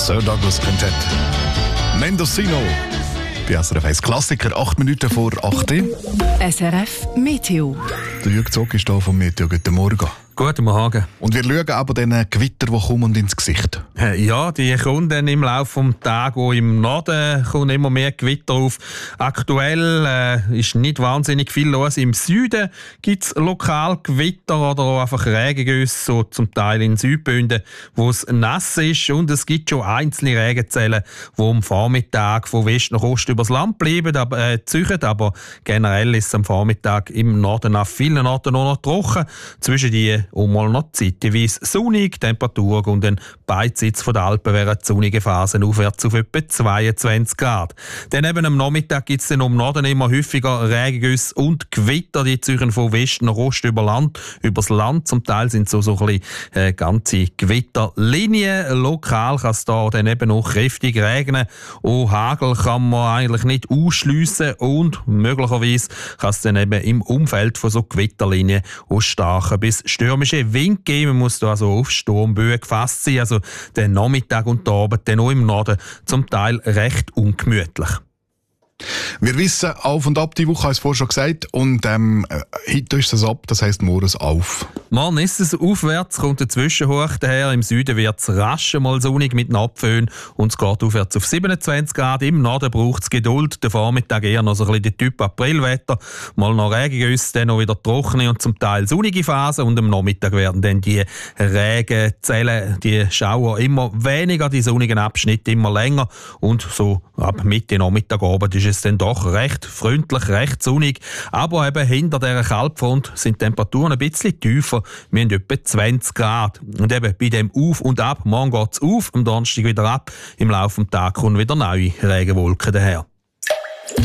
Sir Douglas Quintett. Mendocino. Bei SRF 1 Klassiker, 8 Minuten vor 8 Uhr. SRF Meteo. Der Jürg Zog ist hier vom Meteo. Guten Morgen. Guten Morgen. Und wir schauen aber den Gewitter, die kommen ins Gesicht. Ja, die kommen dann im Laufe des Tages. Auch im Norden kommen immer mehr Gewitter auf. Aktuell ist nicht wahnsinnig viel los. Im Süden gibt es lokal Gewitter oder auch einfach Regengüsse, so zum Teil in Südbünden, wo es nass ist. Und es gibt schon einzelne Regenzellen, die am Vormittag von West nach Ost übers Land bleiben, ziehen. Aber generell ist es am Vormittag im Norden an vielen Orten noch trocken. Zwischen die und mal noch zeitweise sonnig. Temperatur und den beidseits von den Alpen während sonnige Phasen aufwärts auf etwa 22 Grad. Dann eben am Nachmittag gibt es dann um Norden immer häufiger Regengüsse und Gewitter. Die ziehen von West nach Ost übers Land. Zum Teil sind so ein bisschen ganze Gewitterlinien. Lokal kann es da dann eben auch kräftig regnen. Auch Hagel kann man eigentlich nicht ausschliessen und möglicherweise kann es dann eben im Umfeld von so Gewitterlinien auch starken bis stürmische Wind geben. Man muss da also auf Sturmböen gefasst sein. Also der Nachmittag und der Abend dann auch im Norden zum Teil recht ungemütlich. Wir wissen auf und ab, die Woche habe ich es vorher schon gesagt. Und heute ist es ab, das heisst morgen auf. Morgen ist es aufwärts, kommt der Zwischenhoch daher. Im Süden wird es rasch mal sonnig mit Abföhn und es geht aufwärts auf 27 Grad. Im Norden braucht es Geduld. Der Vormittag eher noch so ein bisschen der Typ Aprilwetter. Mal noch Regengüsse, dann noch wieder trockene und zum Teil sonnige Phasen. Und am Nachmittag werden dann die Regenzellen, die Schauer immer weniger, die sonnigen Abschnitte immer länger. Und so ab Mitte Nachmittagabend ist es dann doch recht freundlich, recht sonnig. Aber eben hinter dieser Kaltfront sind die Temperaturen ein bisschen tiefer. Wir haben etwa 20 Grad. Und eben bei dem Auf und Ab, morgen geht es auf, am Donnerstag wieder ab. Im Laufe des Tages kommen wieder neue Regenwolken daher.